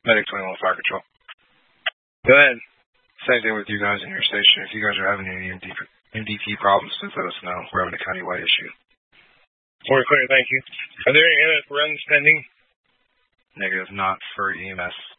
Medic 21 Fire Control. Go ahead. Same thing with you guys in your station. If you guys are having any MDT problems, just let us know. We're having a countywide issue. We're clear, thank you. Are there any EMS runs pending? Negative, not for EMS.